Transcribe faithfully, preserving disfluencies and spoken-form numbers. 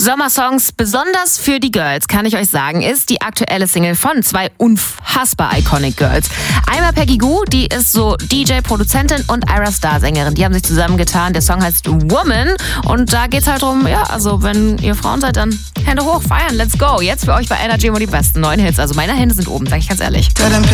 Sommersongs besonders für die Girls, kann ich euch sagen, ist die aktuelle Single von zwei unfassbar iconic Girls. Einmal Peggy Gou, die ist so D J, Produzentin, und Ayra Starr, Sängerin. Die haben sich zusammengetan. Der Song heißt Woman und da geht's halt drum, ja, also wenn ihr Frauen seid, dann Hände hoch, feiern, let's go. Jetzt für euch bei Energy immer die besten neuen Hits. Also meine Hände sind oben, sag ich ganz ehrlich.